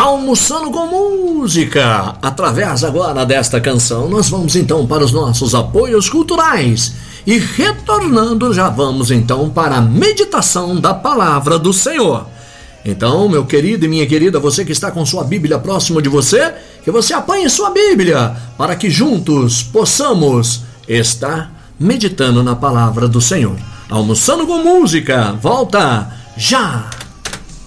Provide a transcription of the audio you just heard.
Almoçando com Música. Através agora desta canção, nós vamos então para os nossos apoios culturais. E retornando, já vamos então para a meditação da palavra do Senhor. Então, meu querido e minha querida, você que está com sua Bíblia próximo de você, que você apanhe sua Bíblia, para que juntos possamos estar meditando na palavra do Senhor. Almoçando com Música, volta já!